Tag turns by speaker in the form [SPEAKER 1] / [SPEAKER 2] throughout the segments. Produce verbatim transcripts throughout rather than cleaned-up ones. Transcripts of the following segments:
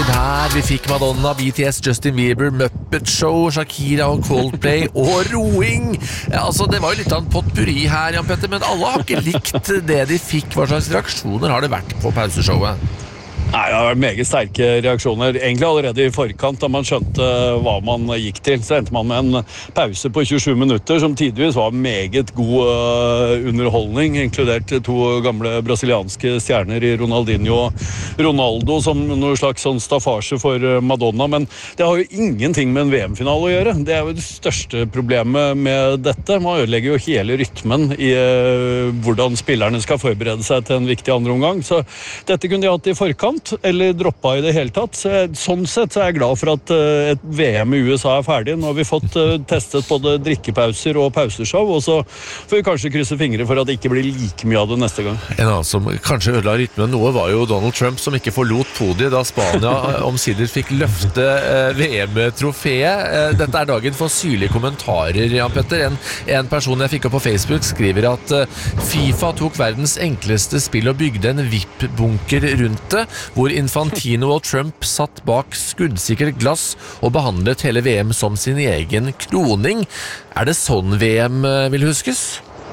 [SPEAKER 1] der vi fikk Madonna, B T S, Justin Bieber, Muppet Show, Shakira og Coldplay og roing. Ja, altså, det var jo litt av en potpurri her, Jan Petter, men alle har ikke likt det de fikk. Hva slags reaksjoner har det vært på pauseshowet?
[SPEAKER 2] Nei, det har vært meget sterke reaksjoner. Egentlig allerede i forkant da man skjønte hva man gikk til, så endte man med en pause på tjuesju minutter, som tidvis var meget god uh, underholdning, inkludert to gamle brasilianske stjerner i Ronaldinho og Ronaldo, som noe slags sånn staffasje for Madonna. Men det har jo ingenting med en V M-finale å gjøre. Det er jo det største problemet med dette. Man ødelegger jo hele rytmen i uh, hvordan spillerne skal forberede seg til en viktig andre omgang. Så dette kunne de hatt i forkant, eller droppa i det hele tatt. Så jeg, sånn sett så er jeg glad for at uh, et V M i U S A er ferdig. Nå har vi fått uh, testet både drikkepauser og pauseshow, og så får vi kanskje krysse fingre for at det ikke blir like mye av det neste gang.
[SPEAKER 1] En annen som kanskje ødela rytmen noe var jo Donald Trump, som ikke forlot podiet da Spania omsider fikk løfte uh, V M-trofeet. Uh, dette er dagen for syrlige kommentarer, Jan Petter. En, en person jeg fikk opp på Facebook skriver at uh, FIFA tok verdens enkleste spill og bygde en V I P-bunker rundt det, hvor Infantino og Trump satt bak skuddsikkert glass og behandlet hele V M som sin egen kroning. Er det sånn V M vil huskes?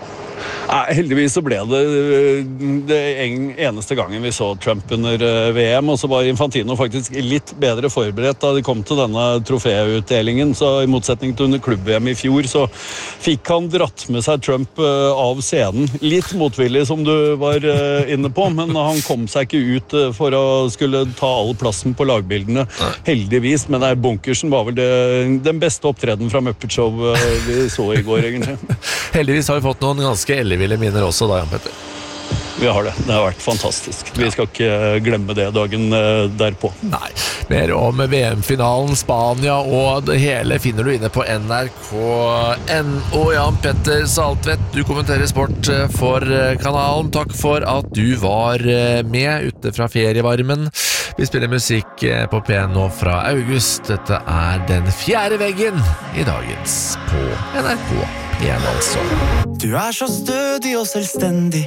[SPEAKER 2] Nei, heldigvis så ble det det eneste gangen vi så Trump under V M, og så var Infantino faktisk litt bedre forberedt da de kom til denne troféutdelingen, så i motsetning til under klubb-V M i fjor, så fikk han dratt med seg Trump av scenen. Litt motvillig, som du var inne på, men han kom seg ikke ut for å skulle ta all plassen på lagbildene, heldigvis, men nei, bunkersen var vel det, den beste opptreden fra Muppet Show vi så i går, egentlig.
[SPEAKER 1] Heldigvis har vi fått noen ganske elleville minner også da, Jan Petter.
[SPEAKER 2] Vi har det. Det har vært fantastisk. Vi skal ikke glemme det dagen derpå.
[SPEAKER 1] Nei. Mer om V M-finalen, Spania og det hele finner du inne på N R K punkt N O. Jan Petter Saltvedt, du kommenterer sport for kanalen. Takk for at du var med ute fra ferievarmen. Vi spiller musikk på P nå fra august. Dette er Den fjerde veggen i dagens på N R K P N, altså.
[SPEAKER 3] Du er så stødig og selvstendig.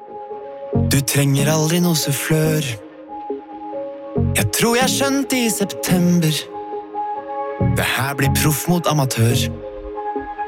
[SPEAKER 3] Du trenger aldri noe sufflør. Jeg tror jeg skjønte i september. Det her blir proff mot amatør.